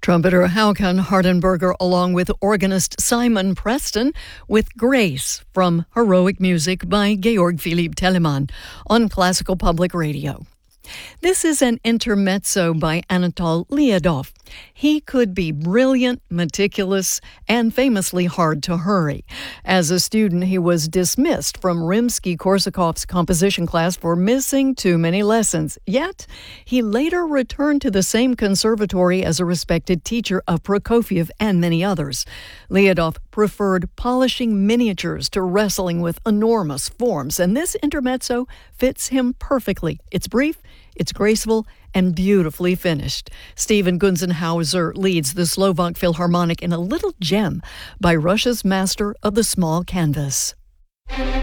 Trumpeter Håkan Hardenberger along with organist Simon Preston with Grace from Heroic Music by Georg Philipp Telemann on Classical Public Radio. This is an intermezzo by Anatol Lyadov. He could be brilliant, meticulous, and famously hard to hurry. As a student, he was dismissed from Rimsky-Korsakov's composition class for missing too many lessons. Yet, he later returned to the same conservatory as a respected teacher of Prokofiev and many others. Lyadov preferred polishing miniatures to wrestling with enormous forms, and this intermezzo fits him perfectly. It's brief, it's graceful, and beautifully finished. Stephen Gunzenhauser leads the Slovak Philharmonic in a little gem by Russia's master of the small canvas.